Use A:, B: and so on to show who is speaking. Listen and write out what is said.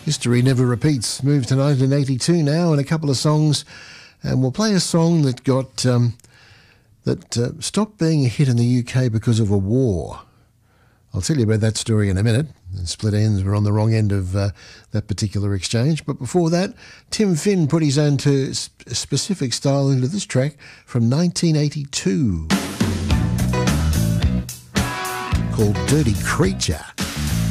A: History never repeats. Move to 1982 now, and a couple of songs, and we'll play a song that got stopped being a hit in the UK because of a war. I'll tell you about that story in a minute. The Split Enz were on the wrong end of that particular exchange. But before that, Tim Finn put his own specific style into this track from 1982 called Dirty Creature.